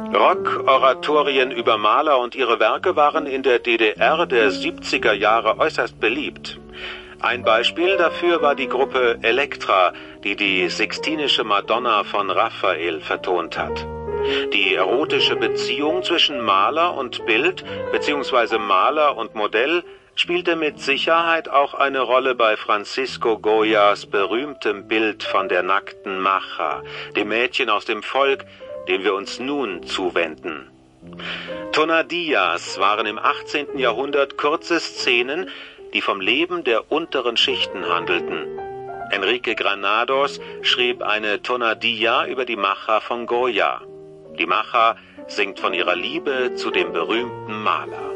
Rock-Oratorien über Maler und ihre Werke waren in der DDR der 70er Jahre äußerst beliebt. Ein Beispiel dafür war die Gruppe Elektra, die die Sixtinische Madonna von Raphael vertont hat. Die erotische Beziehung zwischen Maler und Bild bzw. Maler und Modell spielte mit Sicherheit auch eine Rolle bei Francisco Goyas berühmtem Bild von der nackten Macha, dem Mädchen aus dem Volk, dem wir uns nun zuwenden. Tonadillas waren im 18. Jahrhundert kurze Szenen, die vom Leben der unteren Schichten handelten. Enrique Granados schrieb eine Tonadilla über die Macha von Goya. Die Macha singt von ihrer Liebe zu dem berühmten Maler.